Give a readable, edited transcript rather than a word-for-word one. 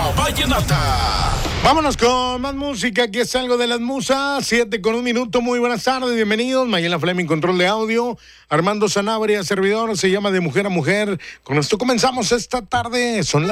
vallenata. Vámonos con más música, aquí es algo de las musas, 7:01. Muy buenas tardes, bienvenidos. Mayela Fleming, control de audio. Armando Sanabria, servidor, se llama De Mujer a Mujer. Con esto comenzamos esta tarde, son las